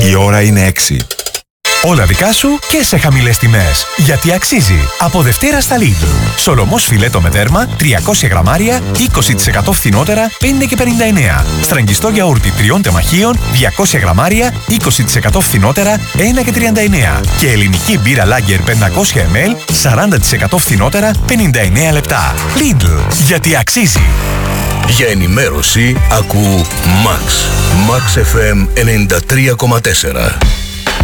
Η ώρα είναι 6. Όλα δικά σου και σε χαμηλές τιμές. Γιατί αξίζει. Από Δευτέρα στα Lidl. Σολομός φιλέτο με δέρμα, 300 γραμμάρια, 20% φθηνότερα, 5,59. Στραγγιστό γιαούρτι 3 τεμαχίων, 200 γραμμάρια, 20% φθηνότερα, 1,39. Και ελληνική μπύρα Lager 500 ml, 40% φθηνότερα, 59 λεπτά. Lidl. Γιατί αξίζει. Για ενημέρωση, ακού Max. Max FM 93,4.